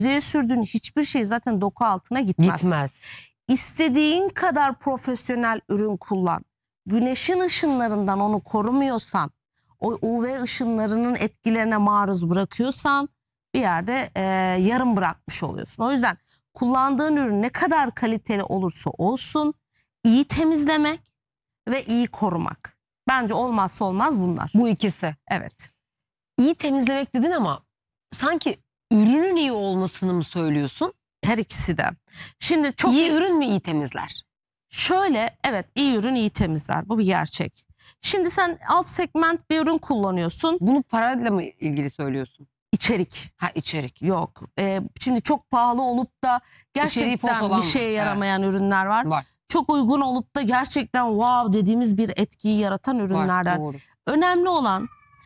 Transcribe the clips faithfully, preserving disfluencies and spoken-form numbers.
yüzeye sürdüğün hiçbir şey zaten doku altına gitmez. Gitmez. İstediğin kadar profesyonel ürün kullan. Güneşin ışınlarından onu korumuyorsan, o U V ışınlarının etkilerine maruz bırakıyorsan bir yerde e, yarım bırakmış oluyorsun. O yüzden kullandığın ürün ne kadar kaliteli olursa olsun iyi temizlemek ve iyi korumak. Bence olmazsa olmaz bunlar. Bu ikisi. Evet. İyi temizlemek dedin ama sanki ürünün iyi olmasını mı söylüyorsun? Her ikisi de. Şimdi çok İyi ürün mü iyi temizler? Şöyle, evet, iyi ürün iyi temizler. Bu bir gerçek. Şimdi sen alt segment bir ürün kullanıyorsun. Bunu parayla mı ilgili söylüyorsun? İçerik. Ha, içerik. Yok. Ee, şimdi çok pahalı olup da gerçekten bir şeye yaramayan evet. ürünler var. Var. Çok uygun olup da gerçekten wow dediğimiz bir etkiyi yaratan ürünlerden. Var, doğru. Önemli olan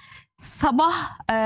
sabah e,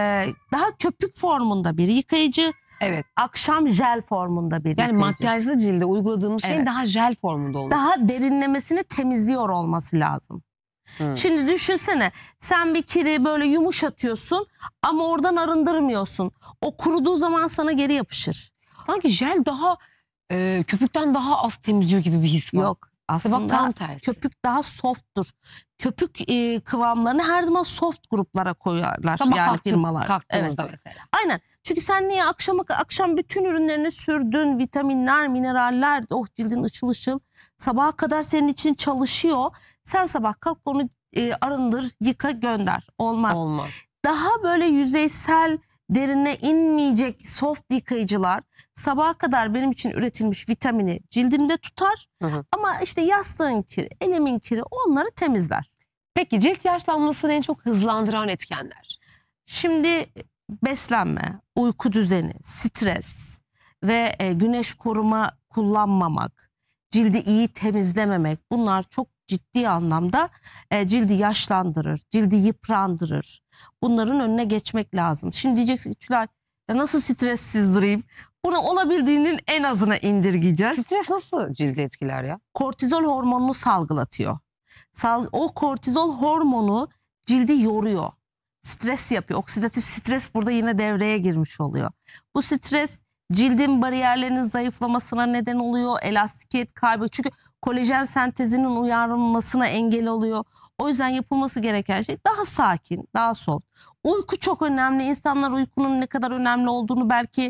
daha köpük formunda bir yıkayıcı. Evet. Akşam jel formunda bir yani yıkayıcı. makyajlı cilde uyguladığımız şeyin evet. daha jel formunda olması. Daha derinlemesini temizliyor olması lazım. Hmm. Şimdi düşünsene, sen bir kiri böyle yumuşatıyorsun ama oradan arındırmıyorsun. O kuruduğu zaman sana geri yapışır. Sanki jel daha e, köpükten daha az temizliyor gibi bir his var. Yok. Aslında tam tersi. Köpük daha softtur. Köpük e, kıvamlarını her zaman soft gruplara koyarlar. Sabah yani kalktım, firmalar. Kalktığımızda evet. mesela. Aynen. Çünkü sen niye akşama akşam bütün ürünlerini sürdün, vitaminler, mineraller, oh cildin ışıl ışıl. Sabaha kadar senin için çalışıyor. Sen sabah kalk onu e, arındır, yıka, gönder. Olmaz. Olmaz. Daha böyle yüzeysel, derine inmeyecek soft yıkayıcılar sabaha kadar benim için üretilmiş vitamini cildimde tutar. Hı hı. Ama işte yastığın kiri, elimin kiri onları temizler. Peki cilt yaşlanmasını en çok hızlandıran etkenler? Şimdi beslenme, uyku düzeni, stres ve e, güneş koruma kullanmamak, cildi iyi temizlememek, bunlar çok ciddi anlamda e, cildi yaşlandırır, cildi yıprandırır. Bunların önüne geçmek lazım. Şimdi diyeceksin ki Tülay, ya nasıl stressiz durayım? Bunu olabildiğinin en azına indirgeyeceğiz. Stres nasıl cildi etkiler ya? Kortizol hormonunu salgılatıyor. Sal o kortizol hormonu cildi yoruyor. Stres yapıyor. Oksidatif stres burada yine devreye girmiş oluyor. Bu stres cildin bariyerlerinin zayıflamasına neden oluyor. Elastikiyet kaybı. Çünkü kolajen sentezinin uyarılmasına engel oluyor. O yüzden yapılması gereken şey daha sakin, daha soft. Uyku çok önemli. İnsanlar uykunun ne kadar önemli olduğunu belki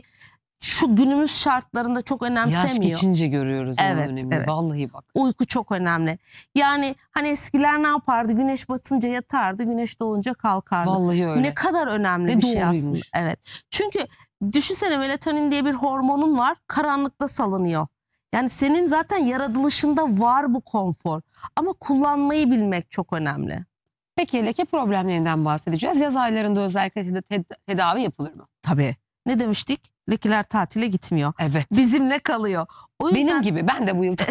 şu günümüz şartlarında çok önemsemiyor. Yaş geçince görüyoruz evet, onun önemini. Evet. Vallahi bak. Uyku çok önemli. Yani hani eskiler ne yapardı? Güneş batınca yatardı, güneş doğunca kalkardı. Vallahi öyle. Ne kadar önemli ne bir şey doğruymuş. aslında. Evet. Çünkü düşünsene, melatonin diye bir hormonun var. Karanlıkta salınıyor. Yani senin zaten yaratılışında var bu konfor. Ama kullanmayı bilmek çok önemli. Peki leke problemlerinden bahsedeceğiz. Yaz aylarında özellikle ted tedavi yapılır mı? Tabii. Ne demiştik? Lekeler tatile gitmiyor. Evet. Bizimle kalıyor. O yüzden... Benim gibi. Ben de bu yıl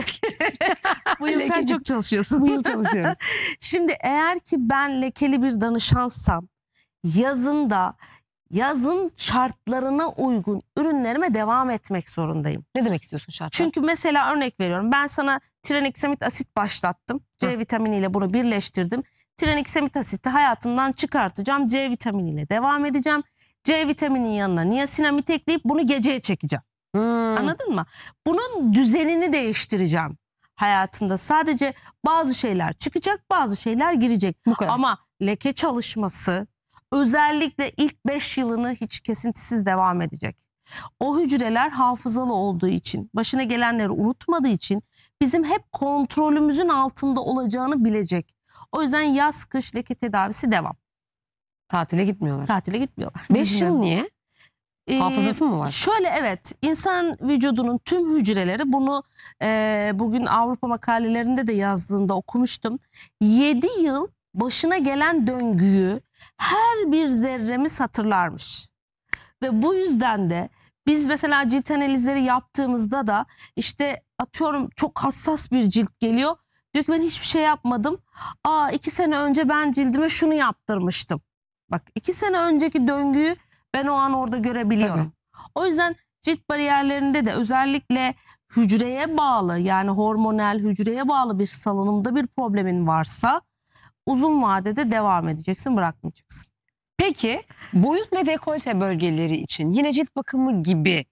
Bu yıl sen çok çalışıyorsun. Bu yıl çalışıyoruz. Şimdi eğer ki ben lekeli bir danışansam yazında yazın şartlarına uygun ürünlerime devam etmek zorundayım. Ne demek istiyorsun şartlar? Çünkü mesela örnek veriyorum, ben sana tranexamid asit başlattım. C Hı. vitaminiyle bunu birleştirdim. Tranexamid asiti hayatından çıkartacağım. C vitaminiyle devam edeceğim. C vitaminin yanına niasinamid ekleyip bunu geceye çekeceğim. Hmm. Anladın mı? Bunun düzenini değiştireceğim hayatında. Sadece bazı şeyler çıkacak, bazı şeyler girecek. Ama leke çalışması özellikle ilk beş yılını hiç kesintisiz devam edecek. O hücreler hafızalı olduğu için, başına gelenleri unutmadığı için bizim hep kontrolümüzün altında olacağını bilecek. O yüzden yaz kış leke tedavisi devam. Tatile gitmiyorlar. Tatile gitmiyorlar. beş yıl niye? Ee, Hafızası mı var? Şöyle, evet, insan vücudunun tüm hücreleri, bunu e, bugün Avrupa makalelerinde de yazdığında okumuştum. yedi yıl başına gelen döngüyü her bir zerremiz hatırlarmış. Ve bu yüzden de biz mesela cilt analizleri yaptığımızda da işte atıyorum çok hassas bir cilt geliyor. Diyor ki ben hiçbir şey yapmadım. Aa, iki sene önce ben cildime şunu yaptırmıştım. Bak, iki sene önceki döngüyü ben o an orada görebiliyorum. Tabii. O yüzden cilt bariyerlerinde de özellikle hücreye bağlı, yani hormonal hücreye bağlı bir salınımda bir problemin varsa uzun vadede devam edeceksin, bırakmayacaksın. Peki boyun ve dekolte bölgeleri için yine cilt bakımı gibi